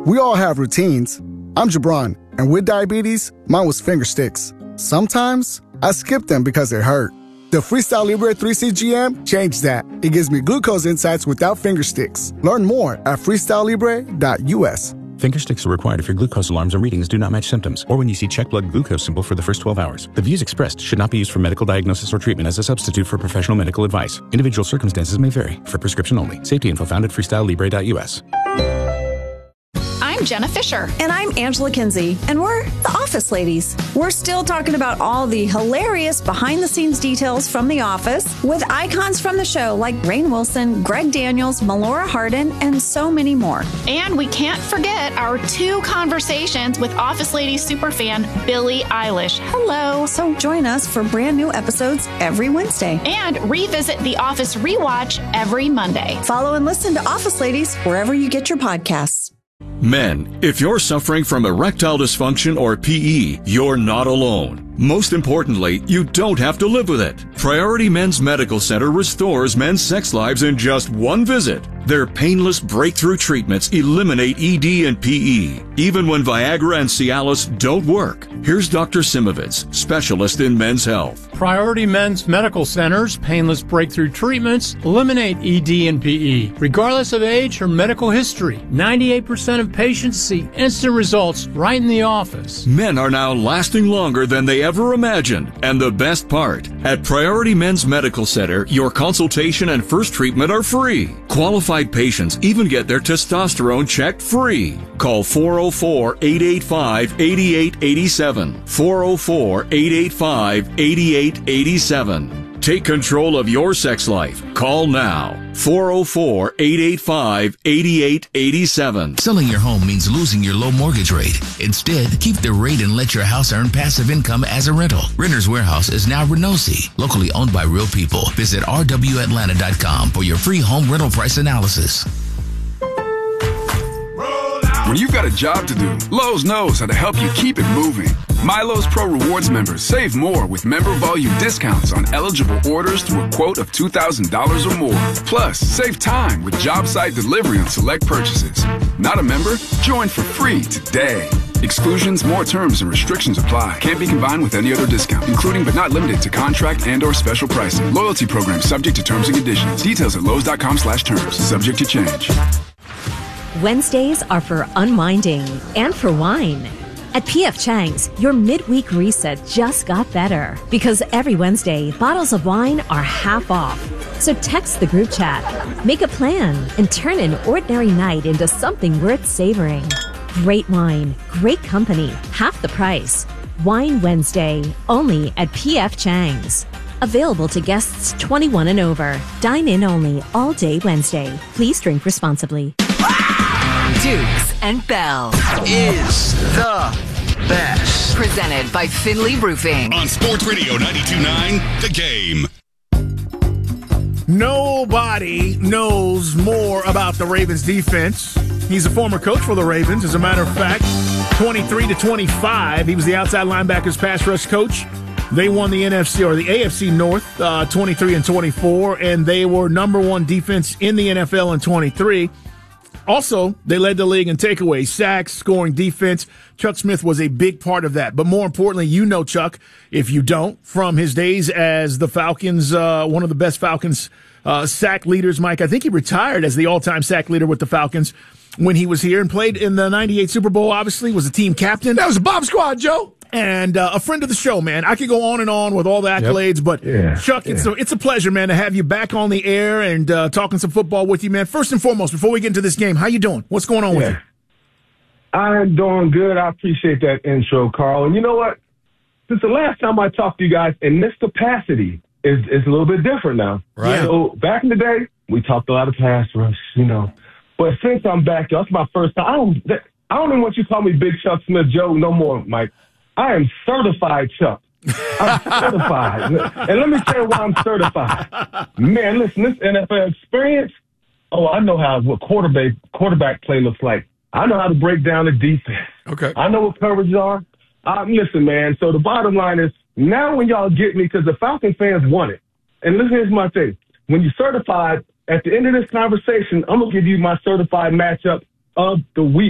We all have routines. I'm Jabron, and with diabetes, mine was finger sticks. Sometimes I skip them because they hurt. The Freestyle Libre 3CGM changed that. It gives me glucose insights without finger sticks. Learn more at freestylelibre.us. Finger sticks are required if your glucose alarms and readings do not match symptoms, or when you see check blood glucose symbol for the first 12 hours. The views expressed should not be used for medical diagnosis or treatment as a substitute for professional medical advice. Individual circumstances may vary. For prescription only. Safety info found at freestylelibre.us. I'm Jenna Fisher. And I'm Angela Kinsey. And we're the Office Ladies. We're still talking about all the hilarious behind-the-scenes details from The Office with icons from the show like Rainn Wilson, Greg Daniels, Melora Hardin, and so many more. And we can't forget our 2 conversations with Office Ladies superfan Billie Eilish. Hello. So join us for brand new episodes every Wednesday. And revisit The Office Rewatch every Monday. Follow and listen to Office Ladies wherever you get your podcasts. Men, if you're suffering from erectile dysfunction or PE, you're not alone. Most importantly, you don't have to live with it. Priority Men's Medical Center restores men's sex lives in just one visit. Their painless breakthrough treatments eliminate ED and PE, even when Viagra and Cialis don't work. Here's Dr. Simovitz, specialist in men's health. Priority Men's Medical Center's painless breakthrough treatments eliminate ED and PE, regardless of age or medical history. 98% of patients see instant results right in the office. Men are now lasting longer than they ever imagined. And the best part, at Priority Men's Medical Center, your consultation and first treatment are free. Qualified patients even get their testosterone checked free. Call 404-885-8887. 404-885-8887. Take control of your sex life. Call now. 404-885-8887. Selling your home means losing your low mortgage rate. Instead, keep the rate and let your house earn passive income as a rental. Renters Warehouse is now Renosi, locally owned by real people. Visit rwatlanta.com for your free home rental price analysis. When you've got a job to do, Lowe's knows how to help you keep it moving. MyLowe's Pro Rewards members save more with member volume discounts on eligible orders through a quote of $2,000 or more. Plus, save time with job site delivery on select purchases. Not a member? Join for free today. Exclusions, more terms, and restrictions apply. Can't be combined with any other discount, including but not limited to contract and or special pricing. Loyalty program subject to terms and conditions. Details at lowes.com/terms. Subject to change. Wednesdays are for unwinding and for wine. At P.F. Chang's, your midweek reset just got better because every Wednesday, bottles of wine are half off. So text the group chat, make a plan, and turn an ordinary night into something worth savoring. Great wine, great company, half the price. Wine Wednesday, only at P.F. Chang's. Available to guests 21 and over. Dine in only all day Wednesday. Please drink responsibly. Dukes and Bell is the best. Presented by Finley Roofing. On Sports Radio 92.9, The Game. Nobody knows more about the Ravens defense. He's a former coach for the Ravens. As a matter of fact, 23-25, he was the outside linebackers pass rush coach. They won the NFC or the AFC North 23-24, and they were number 1 defense in the NFL in 23. Also, they led the league in takeaways, sacks, scoring, defense. Chuck Smith was a big part of that. But more importantly, you know Chuck, if you don't, from his days as the Falcons, one of the best Falcons sack leaders, Mike. I think he retired as the all-time sack leader with the Falcons when he was here and played in the 98 Super Bowl, obviously, was a team captain. That was a Bob Squad, Joe. And a friend of the show, man. I could go on and on with all the accolades, but Chuck, it's a pleasure, man, to have you back on the air and talking some football with you, man. First and foremost, before we get into this game, how you doing? What's going on with you? I'm doing good. I appreciate that intro, Carl. And you know what? Since the last time I talked to you guys in this capacity, it's a little bit different now. Right. So back in the day, we talked a lot of pass rush, But since I'm back, that's my first time. I don't even want you to call me Big Chuck Smith Joe no more, Mike. I am certified Chuck. I'm certified. And let me tell you why I'm certified. Man, listen, this NFL experience, I know what quarterback play looks like. I know how to break down the defense. Okay. I know what coverages are. Listen, man, so the bottom line is, now when y'all get me, because the Falcon fans want it. And listen, here's my thing. When you're certified, at the end of this conversation, I'm going to give you my certified matchup of the week.